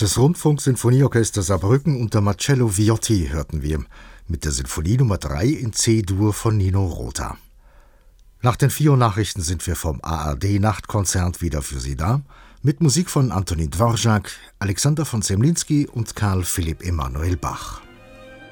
Das Rundfunk-Sinfonieorchester Saarbrücken unter Marcello Viotti hörten wir mit der Sinfonie Nummer 3 in C-Dur von Nino Rota. Nach den 4 Uhr Nachrichten sind wir vom ARD-Nachtkonzert wieder für Sie da, mit Musik von Antonin Dvorak, Alexander von Zemlinsky und Karl Philipp Emanuel Bach.